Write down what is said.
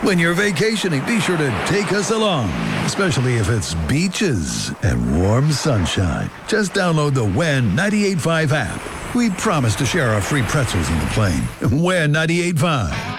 When you're vacationing, be sure to take us along, especially if it's beaches and warm sunshine. Just download the WHEN 98.5 app. We promise to share our free pretzels on the plane. WHEN 98.5.